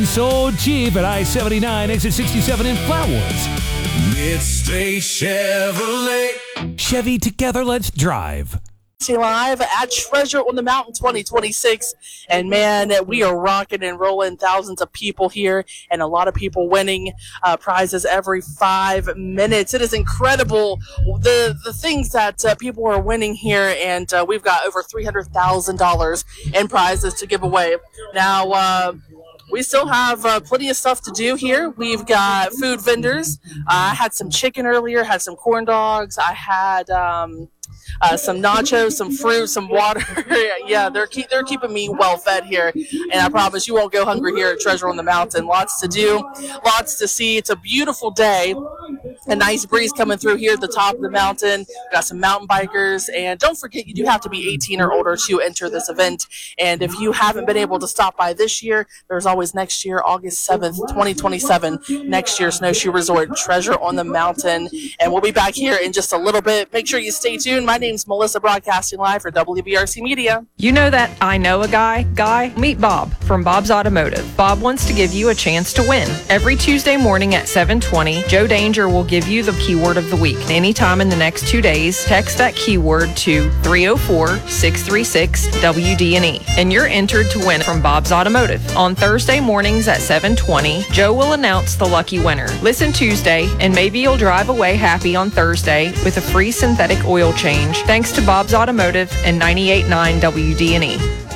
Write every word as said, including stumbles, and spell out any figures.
So cheap at I seventy-nine, exit sixty-seven in Flatwoods. Midstate Chevrolet. Chevy, together, let's drive. Live at Treasure on the Mountain twenty twenty-six, and man, we are rocking and rolling. Thousands of people here, and a lot of people winning uh, prizes every five minutes. It is incredible the the things that uh, people are winning here, and uh, we've got over three hundred thousand dollars in prizes to give away. Now, uh, we still have uh, plenty of stuff to do here. We've got food vendors. Uh, I had some chicken earlier, had some corn dogs. I had um, uh, some nachos, some fruit, some water. Yeah, they're keep, they're keeping me well fed here. And I promise you won't go hungry here at Treasure on the Mountain. Lots to do, lots to see. It's a beautiful day. A nice breeze coming through here at the top of the mountain. We've got some mountain bikers. And don't forget, you do have to be eighteen or older to enter this event. And if you haven't been able to stop by this year, there's always next year, August seventh, twenty twenty-seven, next year, Snowshoe Resort, Treasure on the Mountain. And we'll be back here in just a little bit. Make sure you stay tuned. My name's Melissa, broadcasting live for W B R C Media. You know that I know a guy guy? Meet Bob from Bob's Automotive. Bob wants to give you a chance to win. Every Tuesday morning at seven twenty, Joe Danger will give you the keyword of the week. Anytime in the next two days, text that keyword to three oh four, six three six, W D N E, and you're entered to win from Bob's Automotive. On Thursday mornings at seven twenty, Joe will announce the lucky winner. Listen Tuesday, and maybe you'll drive away happy on Thursday with a free synthetic oil change, thanks to Bob's Automotive and ninety-eight point nine W D N E.